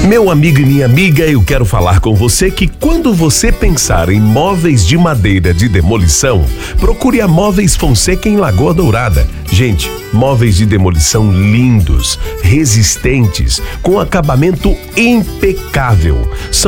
Meu amigo e minha amiga, eu quero falar com você que quando você pensar em móveis de madeira de demolição, procure a Móveis Fonseca em Lagoa Dourada. Gente, móveis de demolição lindos, resistentes, com acabamento impecável.